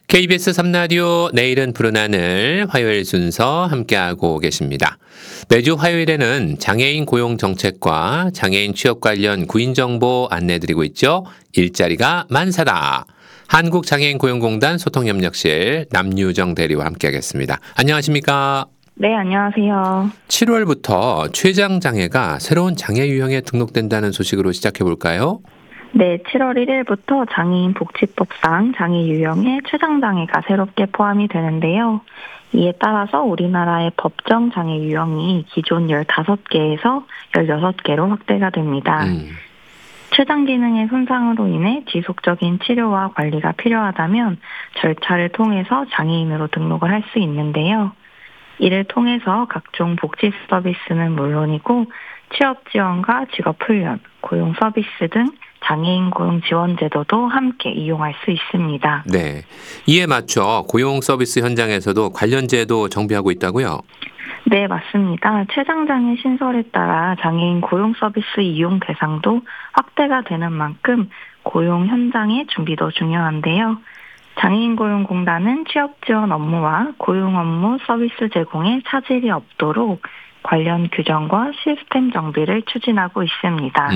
KBS 3라디오 내일은 푸른 하늘 화요일 순서 함께하고 계십니다. 매주 화요일에는 장애인 고용 정책과 장애인 취업 관련 구인 정보 안내드리고 있죠. 일자리가 만사다. 한국장애인고용공단 소통협력실 남유정 대리와 함께하겠습니다. 안녕하십니까? 네, 안녕하세요. 7월부터 췌장장애가 새로운 장애 유형에 등록된다는 소식으로 시작해볼까요? 네, 7월 1일부터 장애인 복지법상 장애 유형에 췌장장애가 새롭게 포함이 되는데요. 이에 따라서 우리나라의 법정 장애 유형이 기존 15개에서 16개로 확대가 됩니다. 췌장 기능의 손상으로 인해 지속적인 치료와 관리가 필요하다면 절차를 통해서 장애인으로 등록을 할 수 있는데요. 이를 통해서 각종 복지 서비스는 물론이고 취업 지원과 직업 훈련, 고용 서비스 등 장애인 고용 지원 제도도 함께 이용할 수 있습니다. 네. 이에 맞춰 고용 서비스 현장에서도 관련 제도 정비하고 있다고요? 네, 맞습니다. 췌장장애 신설에 따라 장애인 고용 서비스 이용 대상도 확대가 되는 만큼 고용 현장의 준비도 중요한데요. 장애인고용공단은 취업 지원 업무와 고용 업무 서비스 제공에 차질이 없도록 관련 규정과 시스템 정비를 추진하고 있습니다.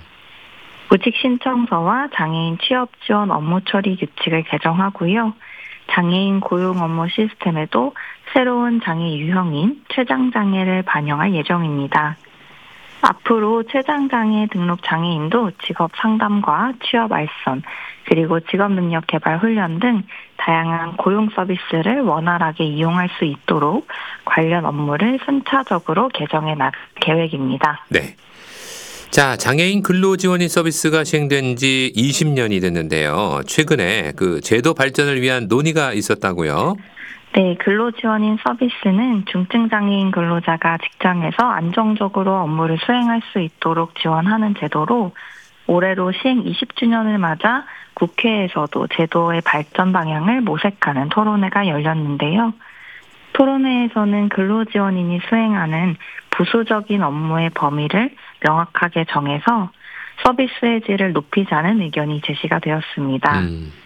구직 신청서와 장애인 취업 지원 업무 처리 규칙을 개정하고요. 장애인 고용 업무 시스템에도 새로운 장애 유형인 췌장장애를 반영할 예정입니다. 앞으로 췌장장애 등록 장애인도 직업 상담과 취업 알선, 그리고 직업능력 개발 훈련 등 다양한 고용 서비스를 원활하게 이용할 수 있도록 관련 업무를 순차적으로 개정해 나갈 계획입니다. 네. 자, 장애인 근로지원인 서비스가 시행된 지 20년이 됐는데요. 최근에 그 제도 발전을 위한 논의가 있었다고요? 네, 근로지원인 서비스는 중증장애인 근로자가 직장에서 안정적으로 업무를 수행할 수 있도록 지원하는 제도로 올해로 시행 20주년을 맞아 국회에서도 제도의 발전 방향을 모색하는 토론회가 열렸는데요. 토론회에서는 근로지원인이 수행하는 부수적인 업무의 범위를 명확하게 정해서 서비스의 질을 높이자는 의견이 제시가 되었습니다.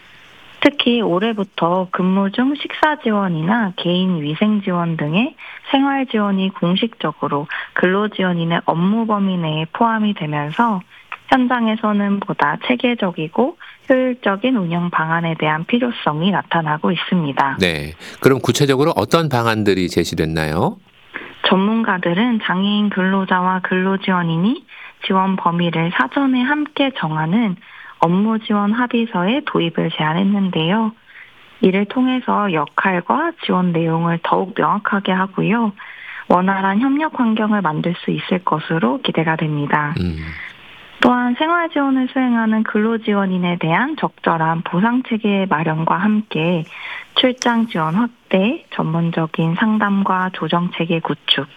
특히 올해부터 근무 중 식사 지원이나 개인 위생 지원 등의 생활 지원이 공식적으로 근로지원인의 업무 범위 내에 포함이 되면서 현장에서는 보다 체계적이고 효율적인 운영 방안에 대한 필요성이 나타나고 있습니다. 네. 그럼 구체적으로 어떤 방안들이 제시됐나요? 전문가들은 장애인 근로자와 근로지원인이 지원 범위를 사전에 함께 정하는 업무 지원 합의서의 도입을 제안했는데요. 이를 통해서 역할과 지원 내용을 더욱 명확하게 하고요. 원활한 협력 환경을 만들 수 있을 것으로 기대가 됩니다. 또한 생활 지원을 수행하는 근로지원인에 대한 적절한 보상 체계 마련과 함께 출장 지원 확대, 전문적인 상담과 조정 체계 구축,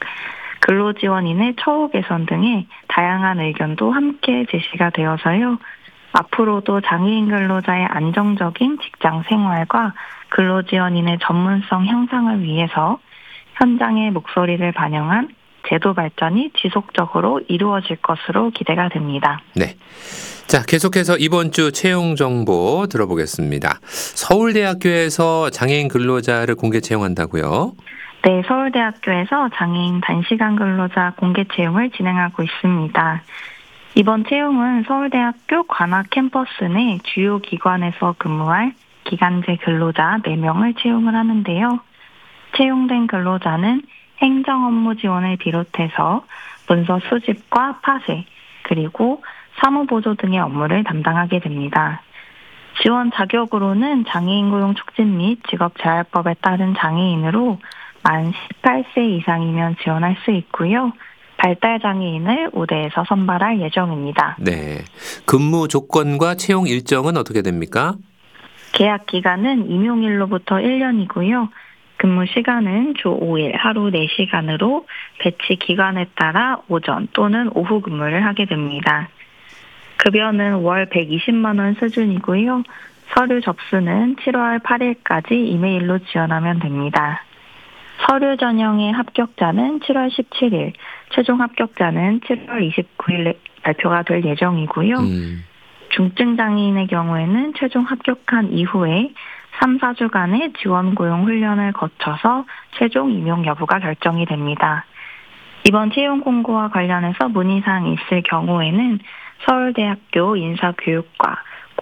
근로지원인의 처우 개선 등의 다양한 의견도 함께 제시가 되어서요. 앞으로도 장애인 근로자의 안정적인 직장 생활과 근로지원인의 전문성 향상을 위해서 현장의 목소리를 반영한 제도 발전이 지속적으로 이루어질 것으로 기대가 됩니다. 네. 자, 계속해서 이번 주 채용 정보 들어보겠습니다. 서울대학교에서 장애인 근로자를 공개 채용한다고요? 네, 서울대학교에서 장애인 단시간 근로자 공개 채용을 진행하고 있습니다. 이번 채용은 서울대학교 관악 캠퍼스 내 주요 기관에서 근무할 기간제 근로자 4명을 채용을 하는데요. 채용된 근로자는 행정 업무 지원을 비롯해서 문서 수집과 파쇄, 그리고 사무보조 등의 업무를 담당하게 됩니다. 지원 자격으로는 장애인 고용 촉진 및 직업재활법에 따른 장애인으로 만 18세 이상이면 지원할 수 있고요. 발달장애인을 우대에서 선발할 예정입니다. 네. 근무 조건과 채용 일정은 어떻게 됩니까? 계약 기간은 임용일로부터 1년이고요. 근무 시간은 주 5일 하루 4시간으로 배치 기간에 따라 오전 또는 오후 근무를 하게 됩니다. 급여는 월 120만 원 수준이고요. 서류 접수는 7월 8일까지 이메일로 지원하면 됩니다. 서류 전형의 합격자는 7월 17일, 최종 합격자는 7월 29일에 발표가 될 예정이고요. 중증장애인의 경우에는 최종 합격한 이후에 3, 4주간의 지원 고용 훈련을 거쳐서 최종 임용 여부가 결정이 됩니다. 이번 채용 공고와 관련해서 문의사항이 있을 경우에는 서울대학교 인사교육과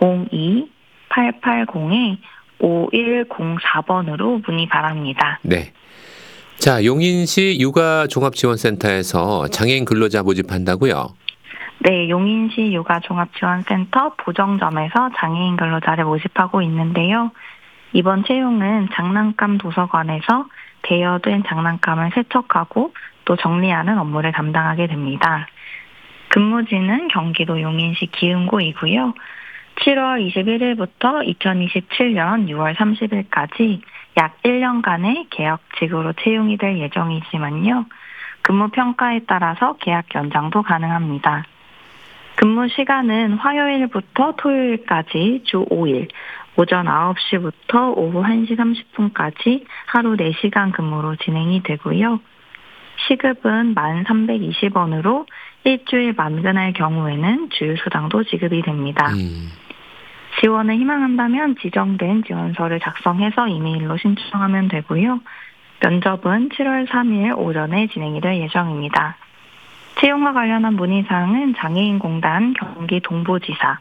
02-880-5104번으로 문의 바랍니다. 네. 자, 용인시 육아종합지원센터에서 장애인 근로자 모집한다고요? 네, 용인시 육아종합지원센터 보정점에서 장애인 근로자를 모집하고 있는데요. 이번 채용은 장난감 도서관에서 대여된 장난감을 세척하고 또 정리하는 업무를 담당하게 됩니다. 근무지는 경기도 용인시 기흥구이고요. 7월 21일부터 2027년 6월 30일까지 약 1년간의 계약직으로 채용이 될 예정이지만요. 근무 평가에 따라서 계약 연장도 가능합니다. 근무 시간은 화요일부터 토요일까지 주 5일, 오전 9시부터 오후 1시 30분까지 하루 4시간 근무로 진행이 되고요. 시급은 1,320원으로 일주일 만근할 경우에는 주휴수당도 지급이 됩니다. 지원을 희망한다면 지정된 지원서를 작성해서 이메일로 신청하면 되고요. 면접은 7월 3일 오전에 진행이 될 예정입니다. 채용과 관련한 문의사항은 장애인공단 경기 동부지사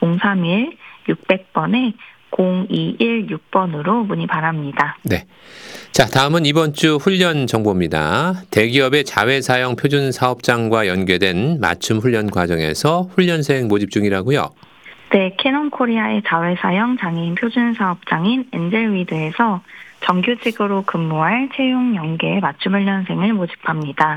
031-600번에 0216번으로 문의 바랍니다. 네. 자, 다음은 이번 주 훈련 정보입니다. 대기업의 자회사형 표준사업장과 연계된 맞춤 훈련 과정에서 훈련생 모집 중이라고요? 네, 캐논코리아의 자회사형 장애인 표준사업장인 엔젤위드에서 정규직으로 근무할 채용 연계 맞춤 훈련생을 모집합니다.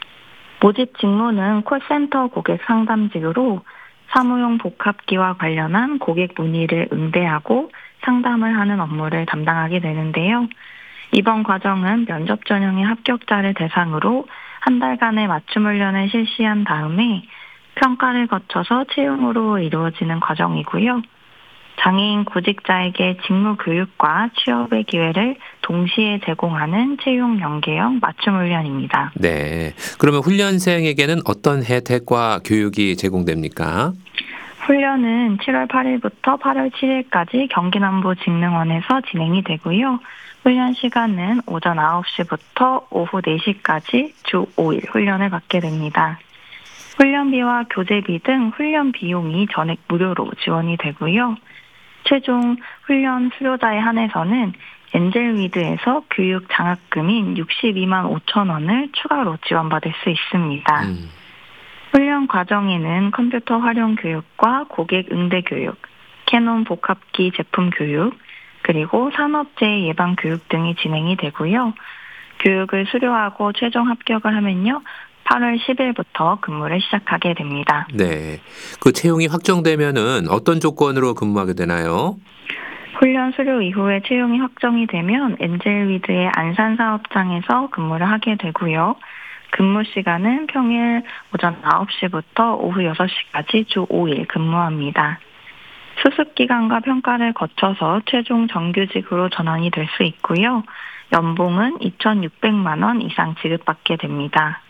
모집 직무는 콜센터 고객 상담직으로 사무용 복합기와 관련한 고객 문의를 응대하고 상담을 하는 업무를 담당하게 되는데요. 이번 과정은 면접 전형의 합격자를 대상으로 한 달간의 맞춤 훈련을 실시한 다음에 평가를 거쳐서 채용으로 이루어지는 과정이고요. 장애인 구직자에게 직무 교육과 취업의 기회를 동시에 제공하는 채용 연계형 맞춤 훈련입니다. 네. 그러면 훈련생에게는 어떤 혜택과 교육이 제공됩니까? 훈련은 7월 8일부터 8월 7일까지 경기남부직능원에서 진행이 되고요. 훈련 시간은 오전 9시부터 오후 4시까지 주 5일 훈련을 받게 됩니다. 훈련비와 교재비 등 훈련 비용이 전액 무료로 지원이 되고요. 최종 훈련 수료자에 한해서는 엔젤위드에서 교육 장학금인 62만 5천 원을 추가로 지원받을 수 있습니다. 훈련 과정에는 컴퓨터 활용 교육과 고객 응대 교육, 캐논 복합기 제품 교육, 그리고 산업재해 예방 교육 등이 진행이 되고요. 교육을 수료하고 최종 합격을 하면요. 8월 10일부터 근무를 시작하게 됩니다. 네. 그 채용이 확정되면은 어떤 조건으로 근무하게 되나요? 훈련 수료 이후에 채용이 확정이 되면 엔젤위드의 안산사업장에서 근무를 하게 되고요. 근무 시간은 평일 오전 9시부터 오후 6시까지 주 5일 근무합니다. 수습기간과 평가를 거쳐서 최종 정규직으로 전환이 될 수 있고요. 연봉은 2,600만 원 이상 지급받게 됩니다.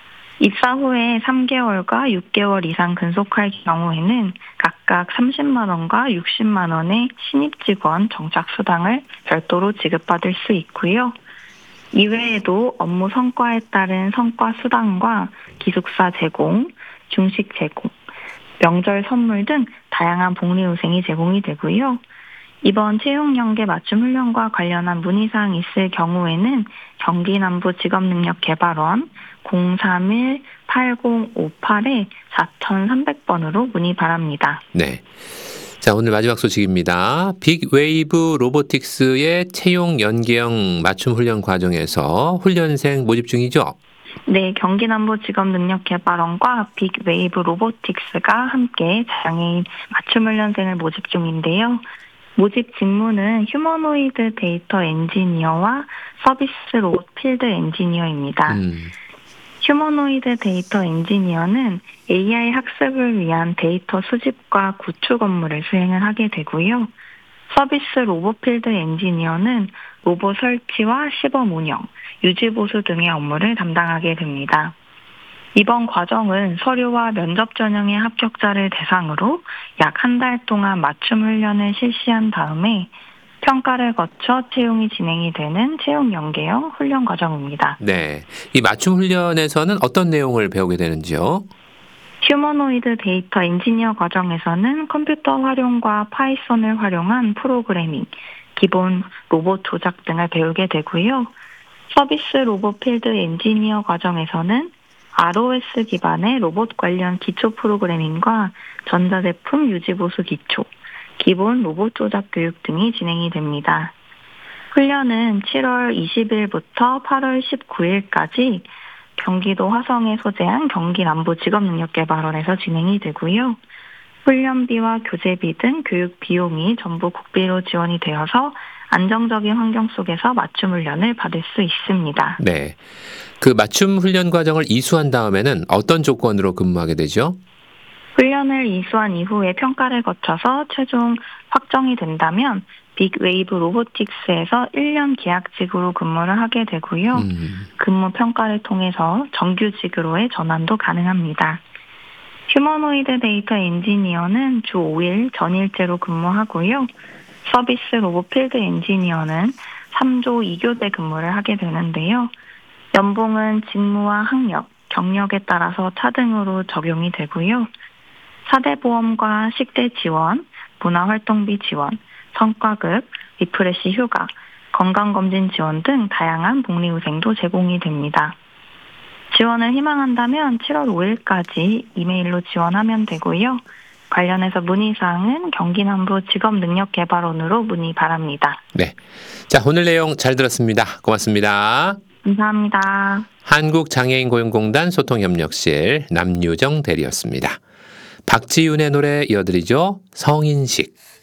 입사 후에 3개월과 6개월 이상 근속할 경우에는 각각 30만 원과 60만 원의 신입직원 정착수당을 별도로 지급받을 수 있고요. 이외에도 업무 성과에 따른 성과 수당과 기숙사 제공, 중식 제공, 명절 선물 등 다양한 복리후생이 제공이 되고요. 이번 채용 연계 맞춤 훈련과 관련한 문의사항이 있을 경우에는 경기남부직업능력개발원 031-8058-4300번으로 문의 바랍니다. 네. 자, 오늘 마지막 소식입니다. 빅웨이브 로보틱스의 채용 연계형 맞춤 훈련 과정에서 훈련생 모집 중이죠? 네, 경기남부직업능력개발원과 빅웨이브 로보틱스가 함께 장애인 맞춤 훈련생을 모집 중인데요. 모집 직무는 휴머노이드 데이터 엔지니어와 서비스 로봇 필드 엔지니어입니다. 휴머노이드 데이터 엔지니어는 AI 학습을 위한 데이터 수집과 구축 업무를 수행을 하게 되고요. 서비스 로봇 필드 엔지니어는 로봇 설치와 시범 운영, 유지 보수 등의 업무를 담당하게 됩니다. 이번 과정은 서류와 면접 전형의 합격자를 대상으로 약 한 달 동안 맞춤 훈련을 실시한 다음에 평가를 거쳐 채용이 진행이 되는 채용 연계형 훈련 과정입니다. 네. 이 맞춤 훈련에서는 어떤 내용을 배우게 되는지요? 휴머노이드 데이터 엔지니어 과정에서는 컴퓨터 활용과 파이썬을 활용한 프로그래밍, 기본 로봇 조작 등을 배우게 되고요. 서비스 로봇 필드 엔지니어 과정에서는 ROS 기반의 로봇 관련 기초 프로그래밍과 전자제품 유지보수 기초, 기본 로봇 조작 교육 등이 진행이 됩니다. 훈련은 7월 20일부터 8월 19일까지 경기도 화성에 소재한 경기남부직업능력개발원에서 진행이 되고요. 훈련비와 교재비 등 교육 비용이 전부 국비로 지원이 되어서 안정적인 환경 속에서 맞춤 훈련을 받을 수 있습니다. 네. 그 맞춤 훈련 과정을 이수한 다음에는 어떤 조건으로 근무하게 되죠? 훈련을 이수한 이후에 평가를 거쳐서 최종 확정이 된다면 빅웨이브 로보틱스에서 1년 계약직으로 근무를 하게 되고요. 근무 평가를 통해서 정규직으로의 전환도 가능합니다. 휴머노이드 데이터 엔지니어는 주 5일 전일제로 근무하고요. 서비스 로봇 필드 엔지니어는 3조 2교대 근무를 하게 되는데요. 연봉은 직무와 학력, 경력에 따라서 차등으로 적용이 되고요. 사대보험과 식대 지원, 문화활동비 지원, 성과급, 리프레시 휴가, 건강검진 지원 등 다양한 복리후생도 제공이 됩니다. 지원을 희망한다면 7월 5일까지 이메일로 지원하면 되고요. 관련해서 문의사항은 경기남부 직업능력개발원으로 문의 바랍니다. 네. 자, 오늘 내용 잘 들었습니다. 고맙습니다. 감사합니다. 한국장애인고용공단 소통협력실 남유정 대리였습니다. 박지윤의 노래 이어드리죠. 성인식.